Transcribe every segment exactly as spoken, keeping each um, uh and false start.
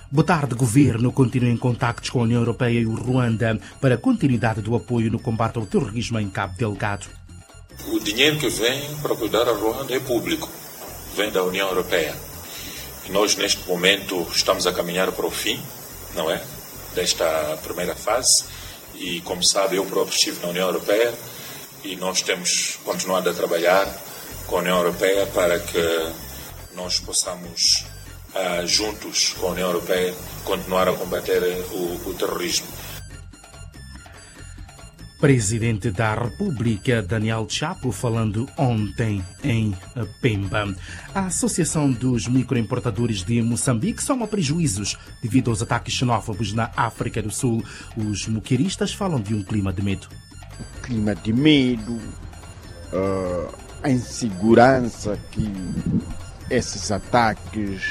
Boa tarde, Governo continua em contactos com a União Europeia e o Ruanda para a continuidade do apoio no combate ao terrorismo em Cabo Delgado. O dinheiro que vem para cuidar a Ruanda é público, vem da União Europeia. E nós, neste momento, estamos a caminhar para o fim, não é? Desta primeira fase. E, como sabe, eu próprio estive na União Europeia e nós temos continuado a trabalhar com a União Europeia para que nós possamos, uh, juntos com a União Europeia, continuar a combater o, o terrorismo. Presidente da República, Daniel Chapo, falando ontem em Pemba. A Associação dos Microimportadores de Moçambique soma prejuízos devido aos ataques xenófobos na África do Sul. Os muquiristas falam de um clima de medo. O clima de medo, uh, a insegurança que esses ataques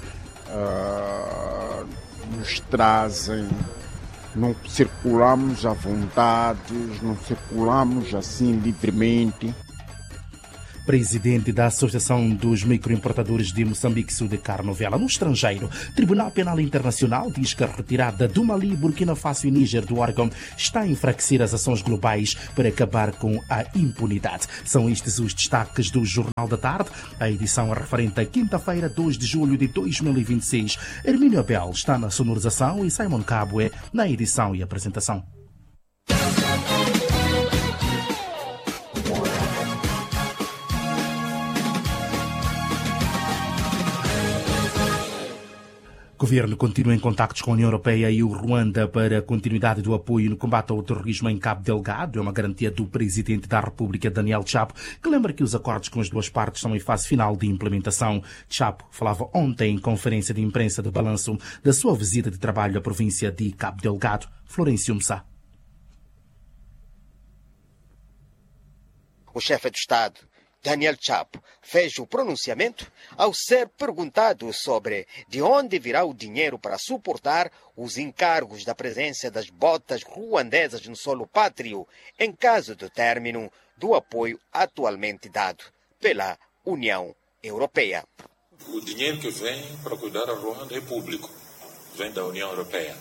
uh, nos trazem. Não circulamos à vontade, não circulamos assim livremente. Presidente da Associação dos Microimportadores de Moçambique Sul de Carnovela. No estrangeiro, Tribunal Penal Internacional diz que a retirada do Mali, Burkina Faso e Níger do órgão está a enfraquecer as ações globais para acabar com a impunidade. São estes os destaques do Jornal da Tarde. A edição é referente a quinta-feira, dois de julho de dois mil e vinte e seis. Hermínio Abel está na sonorização e Simon Cabue na edição e apresentação. O Governo continua em contactos com a União Europeia e o Ruanda para a continuidade do apoio no combate ao terrorismo em Cabo Delgado. É uma garantia do Presidente da República, Daniel Chapo, que lembra que os acordos com as duas partes estão em fase final de implementação. Chapo falava ontem em conferência de imprensa de balanço da sua visita de trabalho à província de Cabo Delgado. Florencio Moussa. O chefe de Estado, Daniel Chapo, fez o pronunciamento ao ser perguntado sobre de onde virá o dinheiro para suportar os encargos da presença das botas ruandesas no solo pátrio em caso do término do apoio atualmente dado pela União Europeia. O dinheiro que vem para cuidar a Ruanda é público, vem da União Europeia.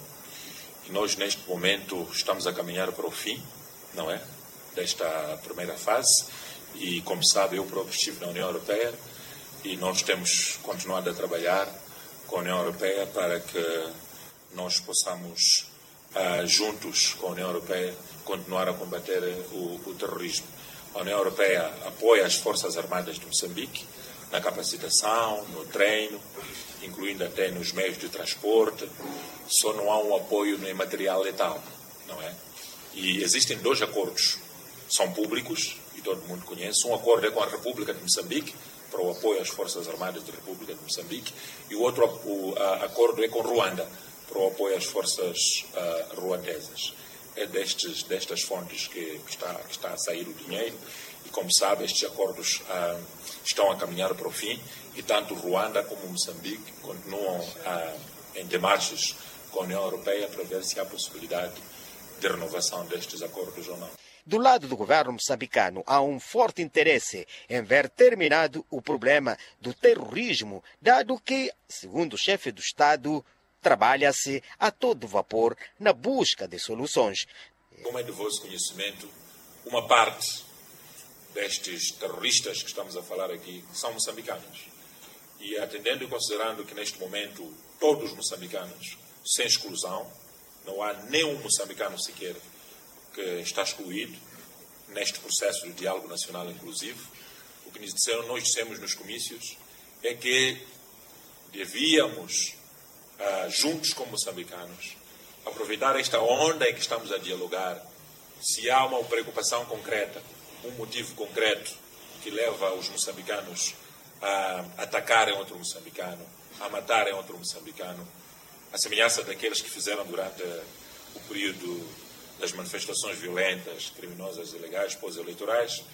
E nós, neste momento, estamos a caminhar para o fim, não é? Desta primeira fase. E, como sabe, eu próprio estive na União Europeia e nós temos continuado a trabalhar com a União Europeia para que nós possamos, uh, juntos com a União Europeia, continuar a combater o, o terrorismo. A União Europeia apoia as Forças Armadas de Moçambique na capacitação, no treino, incluindo até nos meios de transporte. Só não há um apoio no material letal, não é? E existem dois acordos, são públicos, todo mundo conhece. Um acordo é com a República de Moçambique, para o apoio às Forças Armadas da República de Moçambique, e o outro o, a, acordo é com Ruanda, para o apoio às forças uh, ruandesas. É destes, destas fontes que, que, está, que está a sair o dinheiro, e como sabe, estes acordos uh, estão a caminhar para o fim, e tanto Ruanda como Moçambique continuam uh, em demarches com a União Europeia para ver se há possibilidade de renovação destes acordos ou não. Do lado do governo moçambicano, há um forte interesse em ver terminado o problema do terrorismo, dado que, segundo o chefe do Estado, trabalha-se a todo vapor na busca de soluções. Como é de vosso conhecimento, uma parte destes terroristas que estamos a falar aqui são moçambicanos. E atendendo e considerando que neste momento todos os moçambicanos, sem exclusão, não há nenhum moçambicano sequer que está excluído neste processo de diálogo nacional inclusivo. O que nos disseram, nós dissemos nos comícios, é que devíamos, uh, juntos como moçambicanos, aproveitar esta onda em que estamos a dialogar, se há uma preocupação concreta, um motivo concreto que leva os moçambicanos a atacarem outro moçambicano, a matarem outro moçambicano, a semelhança daqueles que fizeram durante o período das manifestações violentas, criminosas, ilegais, pós-eleitorais,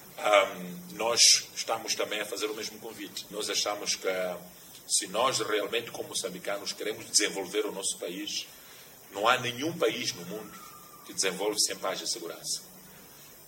um, nós estamos também a fazer o mesmo convite. Nós achamos que se nós realmente, como moçambicanos, queremos desenvolver o nosso país, não há nenhum país no mundo que desenvolve sem paz e segurança.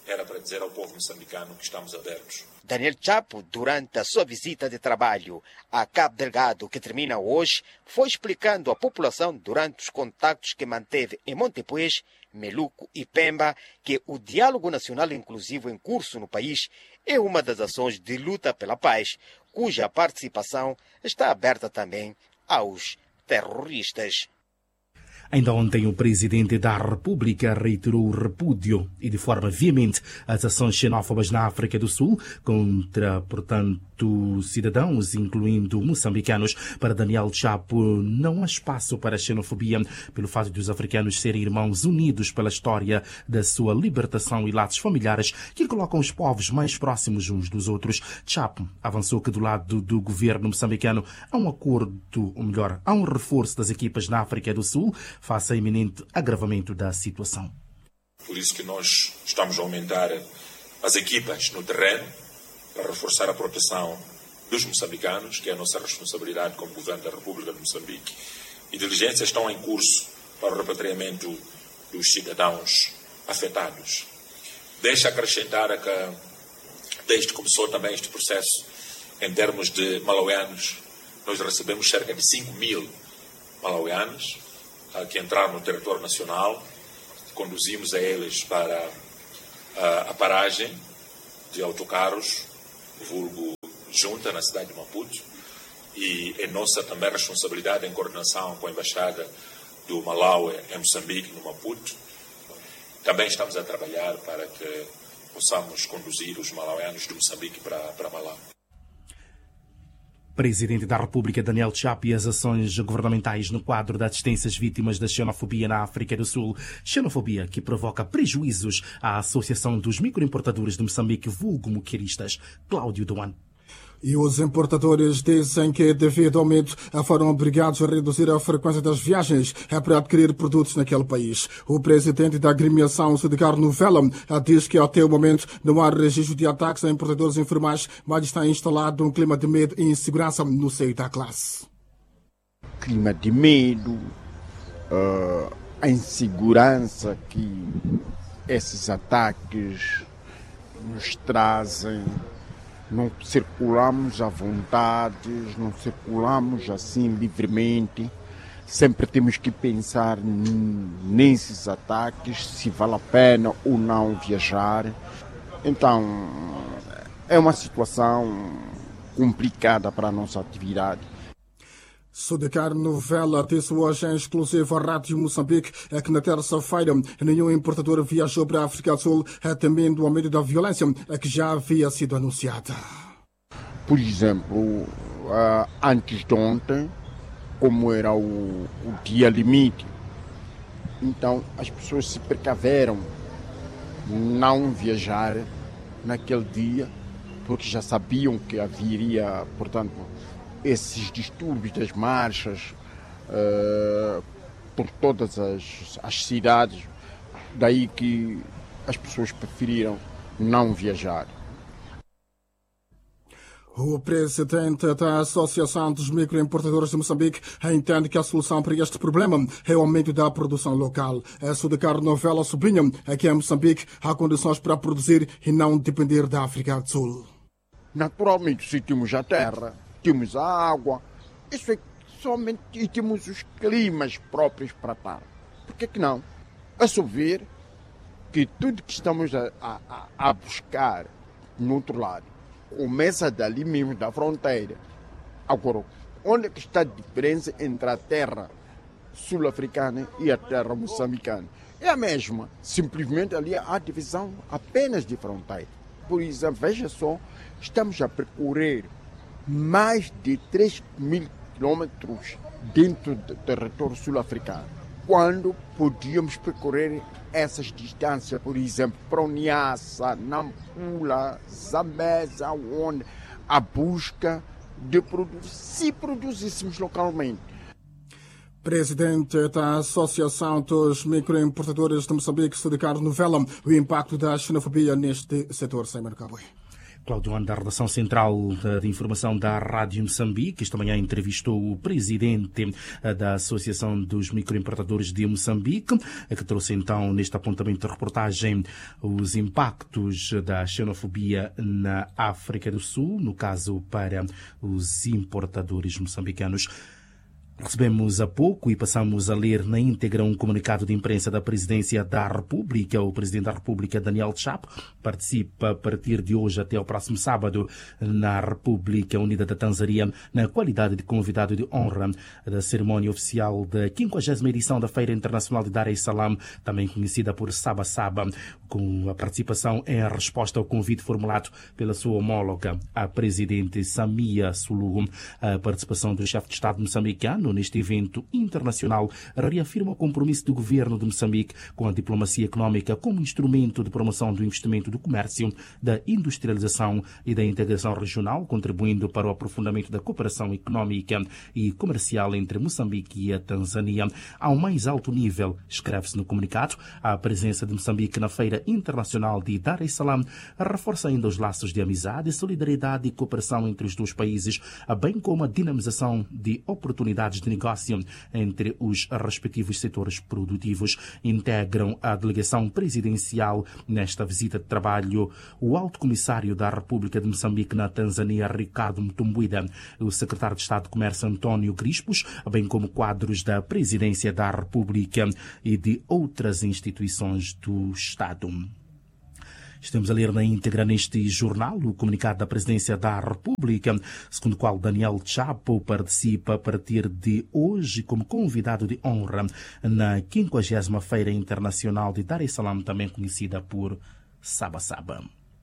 era para dizer ao povo moçambicano que estamos abertos. Daniel Chapo, durante a sua visita de trabalho a Cabo Delgado, que termina hoje, foi explicando à população durante os contactos que manteve em Montepuez, Meluco e Pemba que o diálogo nacional inclusivo em curso no país é uma das ações de luta pela paz, cuja participação está aberta também aos terroristas. Ainda ontem, o presidente da República reiterou o repúdio e de forma veemente às ações xenófobas na África do Sul contra, portanto, cidadãos, incluindo moçambicanos. Para Daniel Chapo, não há espaço para a xenofobia pelo fato de os africanos serem irmãos unidos pela história da sua libertação e laços familiares que colocam os povos mais próximos uns dos outros. Chapo avançou que do lado do governo moçambicano há um acordo, ou melhor, há um reforço das equipas na África do Sul face ao iminente agravamento da situação. Por isso que nós estamos a aumentar as equipas no terreno para reforçar a proteção dos moçambicanos, que é a nossa responsabilidade como Governo da República de Moçambique, e diligências estão em curso para o repatriamento dos cidadãos afetados. Deixa acrescentar que, desde que começou também este processo, em termos de malauianos, nós recebemos cerca de cinco mil malauianos que entraram no território nacional. Conduzimos a eles para a, a paragem de autocarros, vulgo junta, na cidade de Maputo, e é nossa também responsabilidade, em coordenação com a Embaixada do Malaui em Moçambique, no Maputo. Também estamos a trabalhar para que possamos conduzir os malauianos de Moçambique para, para Malawi. Presidente da República Daniel Chapo e as ações governamentais no quadro da assistência às vítimas da xenofobia na África do Sul. Xenofobia que provoca prejuízos à Associação dos Microimportadores de Moçambique, vulgo moquiristas. Cláudio Duan. E os importadores dizem que, devido ao aumento, foram obrigados a reduzir a frequência das viagens para adquirir produtos naquele país. O presidente da agremiação Sudecar Novela diz que, até o momento, não há registro de ataques a importadores informais, mas está instalado um clima de medo e insegurança no seio da classe. Clima de medo, uh, a insegurança que esses ataques nos trazem. Não circulamos à vontade, não circulamos assim livremente. Sempre temos que pensar nesses ataques, se vale a pena ou não viajar. Então, é uma situação complicada para a nossa atividade. Sudecar Novela disse hoje em exclusivo à Rádio Moçambique é que na terça-feira nenhum importador viajou para a África do Sul, temendo o aumento da violência que já havia sido anunciada. Por exemplo, antes de ontem, como era o, o dia limite, então as pessoas se precaveram não viajar naquele dia, porque já sabiam que haveria, portanto, esses distúrbios das marchas uh, por todas as, as cidades, daí que as pessoas preferiram não viajar. O presidente da Associação dos Microimportadores de Moçambique entende que a solução para este problema é o aumento da produção local. A Sudecar Novela sublinha que em Moçambique há condições para produzir e não depender da África do Sul. Naturalmente, se temos a terra, temos a água, isso é somente, e temos os climas próprios para estar. Por que que não? A só ver que tudo que estamos a, a, a buscar no outro lado começa dali mesmo, da fronteira. Agora, onde é que está a diferença entre a terra sul-africana e a terra moçambicana? É a mesma, simplesmente ali há divisão apenas de fronteira. Por exemplo, veja só, estamos a percorrer mais de três mil quilômetros dentro do território sul-africano, quando podíamos percorrer essas distâncias, por exemplo, para o Niassa, Nampula, Zambeza, onde a busca de produtos, se produzíssemos localmente. Presidente da Associação dos Microimportadores de Moçambique, Sudecar Novela, o impacto da xenofobia neste setor, sem Marcaboi. Cláudio Ano, da redação central de informação da Rádio Moçambique, esta manhã entrevistou o presidente da Associação dos Microimportadores de Moçambique, que trouxe então neste apontamento de reportagem os impactos da xenofobia na África do Sul, no caso para os importadores moçambicanos. Recebemos há pouco e passamos a ler na íntegra um comunicado de imprensa da Presidência da República. O Presidente da República, Daniel Chapo, participa a partir de hoje até o próximo sábado na República Unida da Tanzânia na qualidade de convidado de honra da cerimónia oficial da quinquagésima edição da Feira Internacional de Dar es Salaam, também conhecida por Saba Saba, com a participação em resposta ao convite formulado pela sua homóloga, a Presidente Samia Suluhu. A participação do chefe de Estado moçambicano neste evento internacional reafirma o compromisso do governo de Moçambique com a diplomacia económica como instrumento de promoção do investimento, do comércio, da industrialização e da integração regional, contribuindo para o aprofundamento da cooperação económica e comercial entre Moçambique e a Tanzânia. Ao mais alto nível, escreve-se no comunicado, a presença de Moçambique na Feira Internacional de Dar es Salaam reforça ainda os laços de amizade, solidariedade e cooperação entre os dois países, bem como a dinamização de oportunidades de negócio entre os respectivos setores produtivos. Integram a delegação presidencial nesta visita de trabalho o Alto Comissário da República de Moçambique na Tanzânia, Ricardo Mtumbuida, o Secretário de Estado de Comércio, António Crispos, bem como quadros da Presidência da República e de outras instituições do Estado. Estamos a ler na íntegra neste jornal o comunicado da Presidência da República, segundo o qual Daniel Chapo participa a partir de hoje como convidado de honra na quinquagésima Feira Internacional de Dar es Salaam, também conhecida por Saba Saba.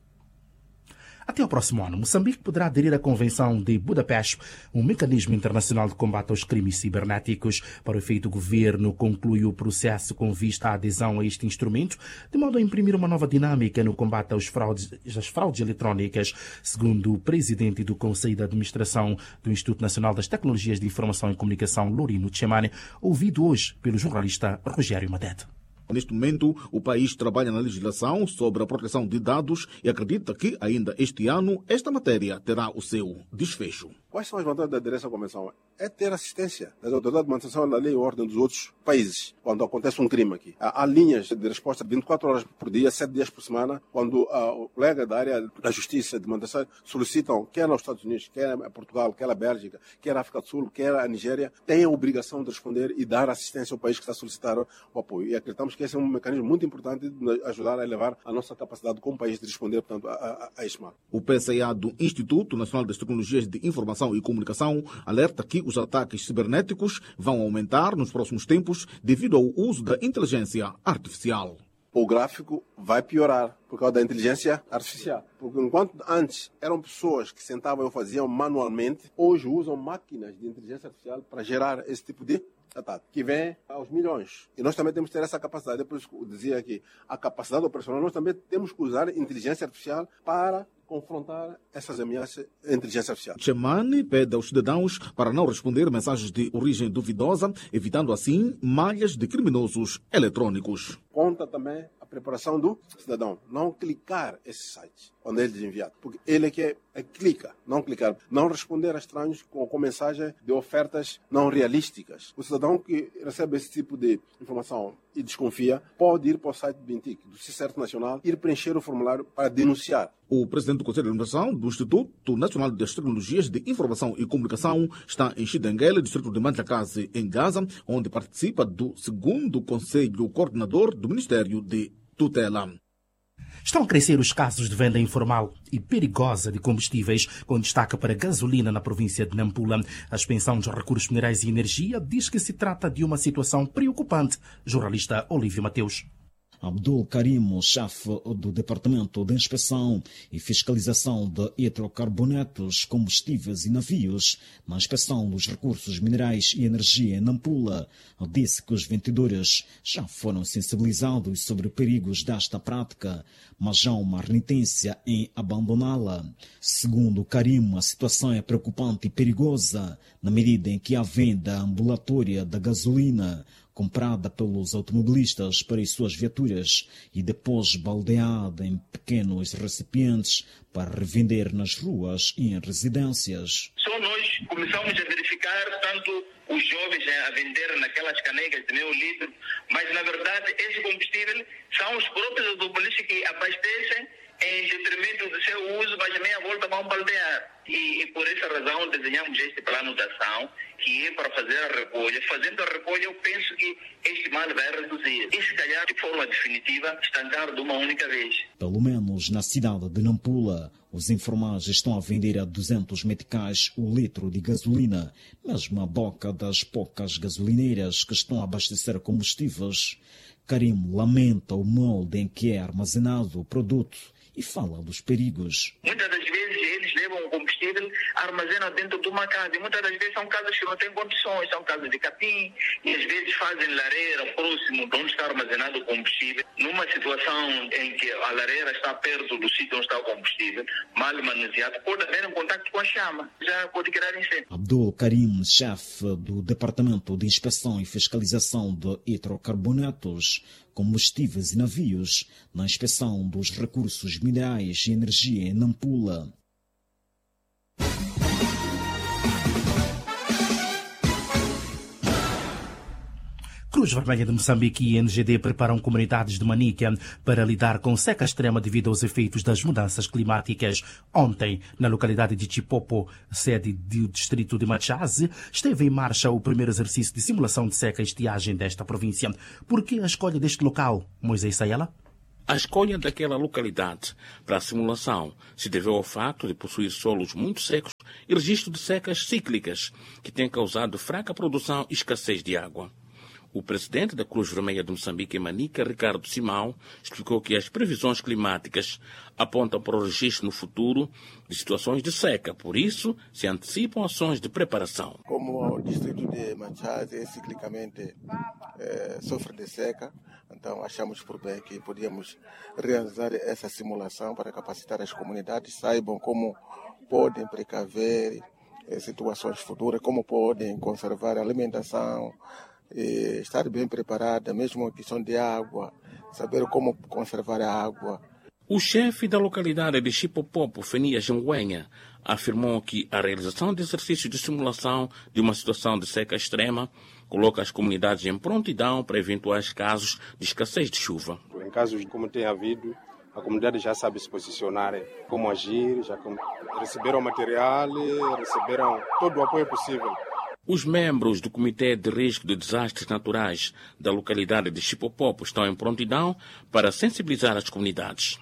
Até o próximo ano, Moçambique poderá aderir à Convenção de Budapeste, um mecanismo internacional de combate aos crimes cibernéticos. Para o efeito, o governo conclui o processo com vista à adesão a este instrumento, de modo a imprimir uma nova dinâmica no combate aos fraudes, às fraudes eletrónicas, segundo o presidente do Conselho de Administração do Instituto Nacional das Tecnologias de Informação e Comunicação, Lorino Tchemane, ouvido hoje pelo jornalista Rogério Madete. Neste momento, o país trabalha na legislação sobre a proteção de dados e acredita que, ainda este ano, esta matéria terá o seu desfecho. Quais são as vantagens da aderência à Convenção? É ter assistência das autoridades de manutenção da lei e ordem dos outros países, quando acontece um crime aqui. Há, há linhas de resposta vinte e quatro horas por dia, sete dias por semana, quando uh, o colega da área da justiça de manutenção solicitam, quer nos Estados Unidos, quer a Portugal, quer a Bélgica, quer a África do Sul, quer a Nigéria, tem a obrigação de responder e dar assistência ao país que está a solicitar o apoio. E acreditamos que esse é um mecanismo muito importante de ajudar a elevar a nossa capacidade como país de responder, portanto, a, a, a este mal. O P C A do Instituto Nacional das Tecnologias de Informação e Comunicação alerta que os ataques cibernéticos vão aumentar nos próximos tempos devido ao uso da inteligência artificial. O gráfico vai piorar por causa da inteligência artificial. Porque enquanto antes eram pessoas que sentavam e faziam manualmente, hoje usam máquinas de inteligência artificial para gerar esse tipo de ataque, que vem aos milhões. E nós também temos que ter essa capacidade. Por isso que eu dizia aqui, a capacidade operacional, nós também temos que usar inteligência artificial para confrontar essas ameaças à inteligência artificial. Tchemane pede aos cidadãos para não responder mensagens de origem duvidosa, evitando assim malhas de criminosos eletrônicos. Conta também a preparação do cidadão. Não clicar esse site quando ele é enviado. Porque ele é que é, é clica, não clicar. Não responder a estranhos com, com mensagem de ofertas não realísticas. O cidadão que recebe esse tipo de informação e desconfia, pode ir para o site do BINTIC, do CICERT Nacional, ir preencher o formulário para denunciar. O presidente do Conselho de Administração do Instituto Nacional das Tecnologias de Informação e Comunicação está em Chidenguele, distrito de Manjakazi, em Gaza, onde participa do segundo Conselho Coordenador do Ministério de Tutela. Estão a crescer os casos de venda informal e perigosa de combustíveis, com destaque para a gasolina na província de Nampula. A Inspeção dos Recursos Minerais e Energia diz que se trata de uma situação preocupante. Jornalista Olívio Mateus. Abdul Karim, chefe do Departamento de Inspeção e Fiscalização de Hidrocarbonetos, Combustíveis e Navios, na Inspeção dos Recursos Minerais e Energia em Nampula, disse que os vendedores já foram sensibilizados sobre perigos desta prática, mas há uma renitência em abandoná-la. Segundo Karim, a situação é preocupante e perigosa na medida em que a venda ambulatória da gasolina comprada pelos automobilistas para as suas viaturas e depois baldeada em pequenos recipientes para revender nas ruas e em residências. Só nós começamos a verificar tanto os jovens a vender naquelas canecas de meio litro, mas na verdade esse combustível são os próprios automobilistas que abastecem em detrimento do seu uso, mas meia volta vão baldear. E, e por essa razão desenhamos este plano de ação, que é para fazer a recolha. Fazendo a recolha, eu penso que este mal vai reduzir. E se calhar, de forma definitiva, estancar de uma única vez. Pelo menos na cidade de Nampula, os informais estão a vender a duzentos meticais o litro de gasolina, mesmo a boca das poucas gasolineiras que estão a abastecer combustíveis. Karim lamenta o molde em que é armazenado o produto e fala dos perigos. Muitas das vezes eles levam o combustível, armazenam dentro de uma casa. E muitas das vezes são casas que não têm condições, são casas de capim. E às vezes fazem lareira próximo de onde está armazenado o combustível. Numa situação em que a lareira está perto do sítio onde está o combustível, mal manuseado, pode haver um contato com a chama. Já pode criar incêndio. Abdul Karim, chefe do Departamento de Inspeção e Fiscalização de Hidrocarbonetos, Combustíveis e Navios, na inspeção dos recursos minerais e energia em Nampula. Cruz Vermelha de Moçambique e N G D preparam comunidades de Manica para lidar com seca extrema devido aos efeitos das mudanças climáticas. Ontem, na localidade de Chipopo, sede do distrito de Machaze, esteve em marcha o primeiro exercício de simulação de seca e estiagem desta província. Por que a escolha deste local, Moisés Sayala? A escolha daquela localidade para a simulação se deveu ao fato de possuir solos muito secos e registro de secas cíclicas, que têm causado fraca produção e escassez de água. O presidente da Cruz Vermelha de Moçambique, em Manica, Ricardo Simão, explicou que as previsões climáticas apontam para o registro no futuro de situações de seca. Por isso, se antecipam ações de preparação. Como o distrito de Machaze ciclicamente é, sofre de seca, então achamos por bem que podíamos realizar essa simulação para capacitar as comunidades, saibam como podem precaver é, situações futuras, como podem conservar a alimentação, e estar bem preparada, mesmo a questão de água, saber como conservar a água. O chefe da localidade de Chipopopo, Fenias Ngwenha, afirmou que a realização de exercícios de simulação de uma situação de seca extrema coloca as comunidades em prontidão para eventuais casos de escassez de chuva. Em casos como tem havido, a comunidade já sabe se posicionar, como agir, já receberam material, receberam todo o apoio possível. Os membros do Comitê de Risco de Desastres Naturais da localidade de Chipopopo estão em prontidão para sensibilizar as comunidades.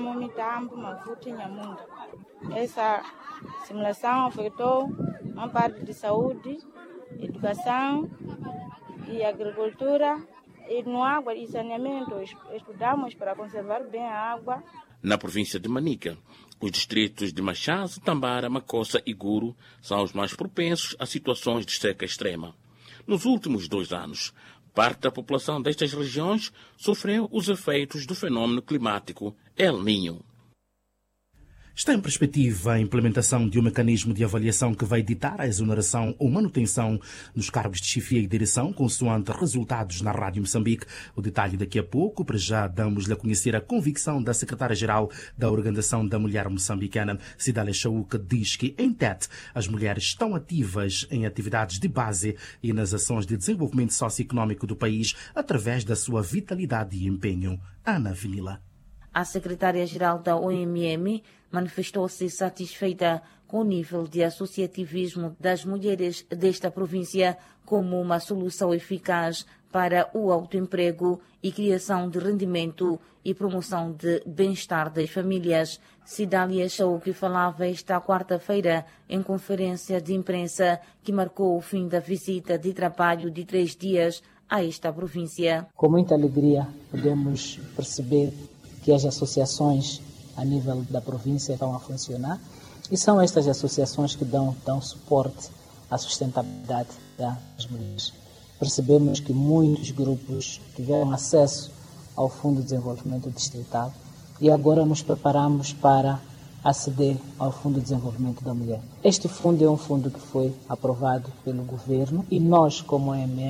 Essa simulação afetou uma parte de saúde, educação e agricultura. E no água e saneamento estudamos para conservar bem a água. Na província de Manica, os distritos de Machaze, Tambara, Macossa e Guru são os mais propensos a situações de seca extrema. Nos últimos dois anos, parte da população destas regiões sofreu os efeitos do fenômeno climático El Niño. Está em perspectiva a implementação de um mecanismo de avaliação que vai ditar a exoneração ou manutenção nos cargos de chefia e direção, consoante resultados na Rádio Moçambique. O detalhe daqui a pouco, para já damos-lhe a conhecer a convicção da secretária-geral da Organização da Mulher Moçambicana, Cidália Chauca, diz que, em Tete, as mulheres estão ativas em atividades de base e nas ações de desenvolvimento socioeconómico do país através da sua vitalidade e empenho. Ana Vinila. A secretária-geral da O M M manifestou-se satisfeita com o nível de associativismo das mulheres desta província como uma solução eficaz para o autoemprego e criação de rendimento e promoção de bem-estar das famílias. Cidália Chauca falava esta quarta-feira em conferência de imprensa que marcou o fim da visita de trabalho de três dias a esta província. Com muita alegria podemos perceber que as associações a nível da província estão a funcionar e são estas associações que dão, dão suporte à sustentabilidade das mulheres. Percebemos que muitos grupos tiveram acesso ao Fundo de Desenvolvimento Distrital e agora nos preparamos para aceder ao Fundo de Desenvolvimento da Mulher. Este fundo é um fundo que foi aprovado pelo governo e nós, como O M M,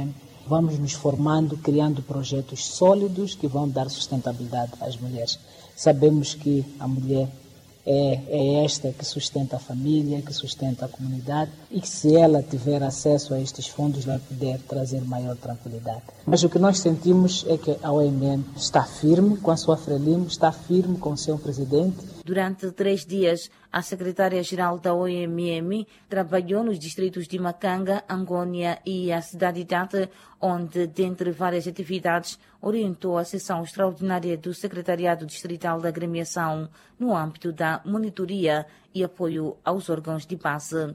vamos nos formando, criando projetos sólidos que vão dar sustentabilidade às mulheres. Sabemos que a mulher é, é esta que sustenta a família, que sustenta a comunidade e que se ela tiver acesso a estes fundos vai poder trazer maior tranquilidade. Mas o que nós sentimos é que a O M M está firme com a sua Frelimo, está firme com o seu presidente. Durante três dias, a secretária-geral da O M M trabalhou nos distritos de Macanga, Angônia e a cidade de Tete, onde, dentre várias atividades, orientou a sessão extraordinária do Secretariado Distrital da Agremiação no âmbito da monitoria e apoio aos órgãos de base.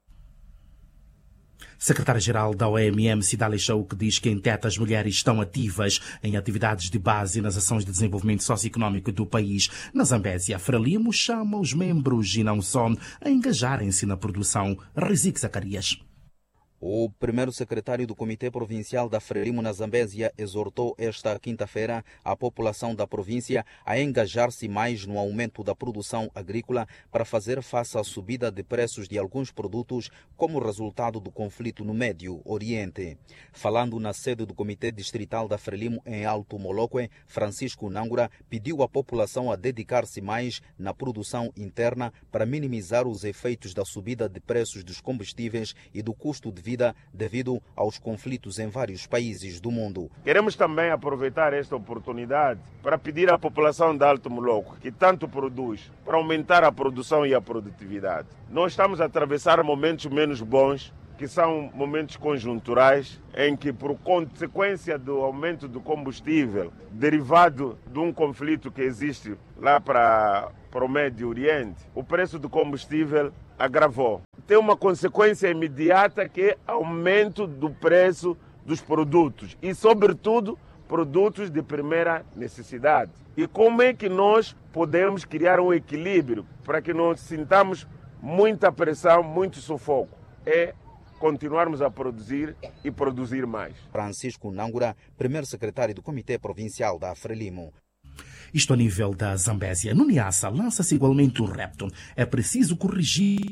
Secretária-geral da O M M, Cidale Chauk, diz que em Tete as mulheres estão ativas em atividades de base e nas ações de desenvolvimento socioeconómico do país. Na Zambésia, Frelimo chama os membros e não só a engajarem-se na produção. Rizik Zacarias. O primeiro secretário do Comitê Provincial da Frelimo na Zambésia exortou esta quinta-feira a população da província a engajar-se mais no aumento da produção agrícola para fazer face à subida de preços de alguns produtos como resultado do conflito no Médio Oriente. Falando na sede do Comitê Distrital da Frelimo em Alto Moloque, Francisco Nangura pediu à população a dedicar-se mais na produção interna para minimizar os efeitos da subida de preços dos combustíveis e do custo de vida devido aos conflitos em vários países do mundo. Queremos também aproveitar esta oportunidade para pedir à população de Alto Moloco, que tanto produz, para aumentar a produção e a produtividade. Nós estamos a atravessar momentos menos bons, que são momentos conjunturais, em que, por consequência do aumento do combustível, derivado de um conflito que existe lá para, para o Médio Oriente, o preço do combustível agravou. Tem uma consequência imediata que é aumento do preço dos produtos e, sobretudo, produtos de primeira necessidade. E como é que nós podemos criar um equilíbrio para que não sintamos muita pressão, muito sufoco? É continuarmos a produzir e produzir mais. Francisco Nangura, primeiro secretário do Comitê Provincial da Frelimo. Isto a nível da Zambésia. No Niassa lança-se igualmente um repto. É preciso corrigir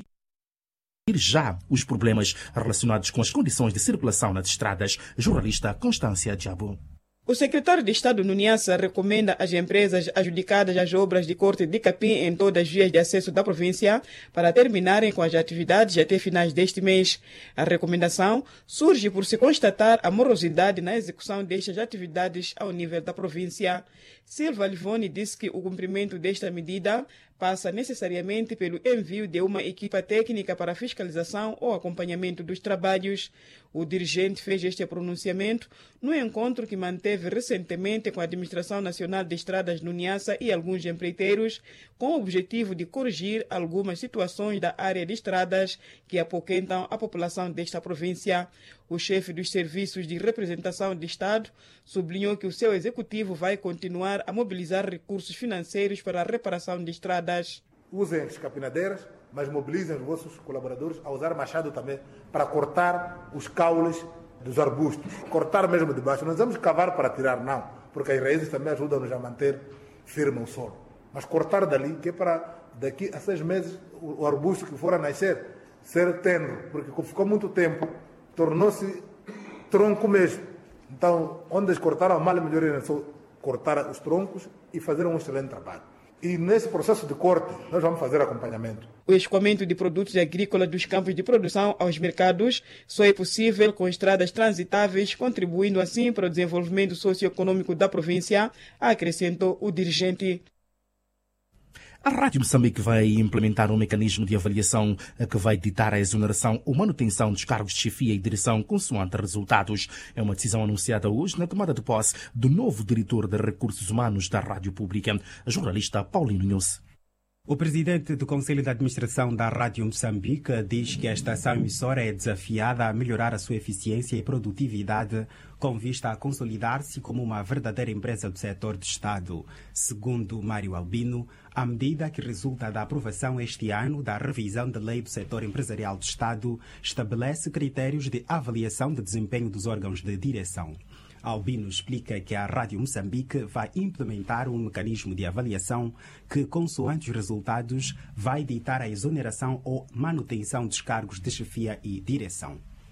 já os problemas relacionados com as condições de circulação nas estradas. Jornalista Constância Diabo. O secretário de Estado no Niassa recomenda às empresas adjudicadas as obras de corte de capim em todas as vias de acesso da província para terminarem com as atividades até finais deste mês. A recomendação surge por se constatar a morosidade na execução destas atividades ao nível da província. Silva Livoni disse que o cumprimento desta medida passa necessariamente pelo envio de uma equipa técnica para fiscalização ou acompanhamento dos trabalhos. O dirigente fez este pronunciamento no encontro que manteve recentemente com a Administração Nacional de Estradas no Niassa e alguns empreiteiros, com o objetivo de corrigir algumas situações da área de estradas que apoquentam a população desta província. O chefe dos serviços de representação de Estado sublinhou que o seu executivo vai continuar a mobilizar recursos financeiros para a reparação de estradas. Usem as capinadeiras, mas mobilizem os vossos colaboradores a usar machado também para cortar os caules dos arbustos. Cortar mesmo de baixo. Não vamos cavar para tirar, não, porque as raízes também ajudam-nos a manter firme o solo. Mas cortar dali, que é para daqui a seis meses o arbusto que for a nascer ser tenro, porque ficou muito tempo, tornou-se tronco mesmo. Então, onde eles cortaram, mal melhor era só cortar os troncos e fazer um excelente trabalho. E nesse processo de corte, nós vamos fazer acompanhamento. O escoamento de produtos agrícolas dos campos de produção aos mercados só é possível com estradas transitáveis, contribuindo assim para o desenvolvimento socioeconômico da província, acrescentou o dirigente. A Rádio Moçambique vai implementar um mecanismo de avaliação que vai ditar a exoneração ou manutenção dos cargos de chefia e direção consoante resultados. É uma decisão anunciada hoje na tomada de posse do novo diretor de Recursos Humanos da Rádio Pública, a jornalista Paulino Nunes. O presidente do Conselho de Administração da Rádio Moçambique diz que a estação emissora é desafiada a melhorar a sua eficiência e produtividade com vista a consolidar-se como uma verdadeira empresa do setor de Estado. Segundo Mário Albino, a medida que resulta da aprovação este ano da revisão da Lei do Setor Empresarial do Estado estabelece critérios de avaliação de desempenho dos órgãos de direção. Albino explica que a Rádio Moçambique vai implementar um mecanismo de avaliação que, consoante os resultados, vai ditar a exoneração ou manutenção dos cargos de chefia e direção.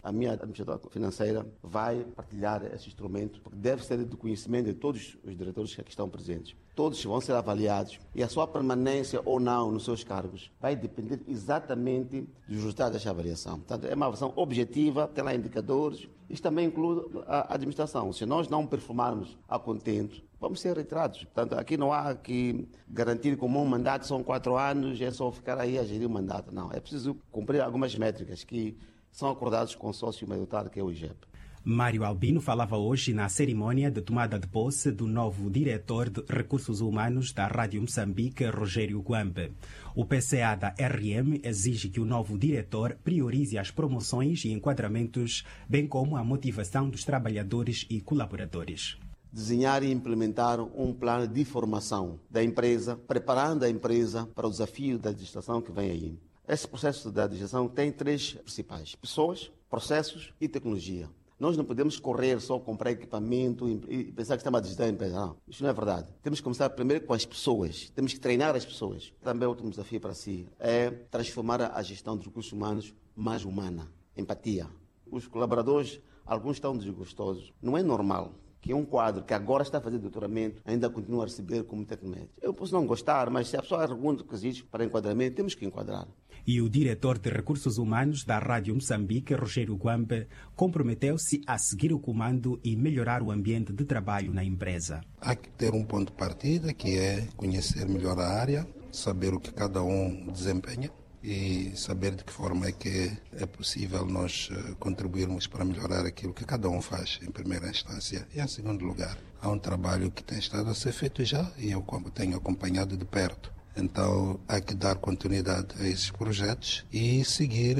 a minha administração financeira vai partilhar esse instrumento, porque deve ser de conhecimento de todos os diretores que aqui estão presentes. Todos vão ser avaliados e a sua permanência ou não nos seus cargos vai depender exatamente dos resultados desta avaliação. Portanto, é uma avaliação objetiva, tem lá indicadores. Isto também inclui a administração. Se nós não performarmos a contento, vamos ser retirados. Portanto, aqui não há que garantir como um mandato são quatro anos, é só ficar aí a gerir o mandato. Não, é preciso cumprir algumas métricas que são acordadas com o sócio maioritário, que é o I G E P. Mário Albino falava hoje na cerimônia de tomada de posse do novo diretor de Recursos Humanos da Rádio Moçambique, Rogério Guambe. O P C A da R M exige que o novo diretor priorize as promoções e enquadramentos, bem como a motivação dos trabalhadores e colaboradores. Desenhar e implementar um plano de formação da empresa, preparando a empresa para o desafio da legislação que vem aí. Esse processo da legislação tem três principais: pessoas, processos e tecnologia. Nós não podemos correr só comprar equipamento e pensar que estamos a digitar a empresa. Não, isso não é verdade. Temos que começar primeiro com as pessoas. Temos que treinar as pessoas. Também outro desafio para si é transformar a gestão dos recursos humanos mais humana. Empatia. Os colaboradores, alguns estão desgostosos. Não é normal que um quadro que agora está a fazer doutoramento ainda continue a receber como técnico. Eu posso não gostar, mas se a pessoa reúne os requisitos para enquadramento, temos que enquadrar. E o diretor de Recursos Humanos da Rádio Moçambique, Rogério Guambe, comprometeu-se a seguir o comando e melhorar o ambiente de trabalho na empresa. Há que ter um ponto de partida, que é conhecer melhor a área, saber o que cada um desempenha e saber de que forma é que é possível nós contribuirmos para melhorar aquilo que cada um faz em primeira instância. E em segundo lugar, há um trabalho que tem estado a ser feito já e eu tenho acompanhado de perto. Então há que dar continuidade a esses projetos e seguir